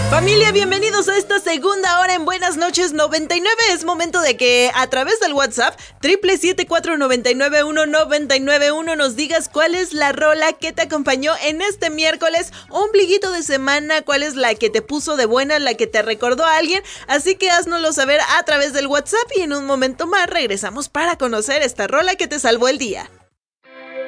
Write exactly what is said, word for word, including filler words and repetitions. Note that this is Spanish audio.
Familia, bienvenidos a esta segunda hora en Buenas Noches noventa y nueve. Es momento de que a través del WhatsApp triple siete cuatro nueve nueve uno nueve nueve uno nos digas cuál es la rola que te acompañó en este miércoles, ombliguito de semana, cuál es la que te puso de buena, la que te recordó a alguien. Así que háznoslo saber a través del WhatsApp y en un momento más regresamos para conocer esta rola que te salvó el día.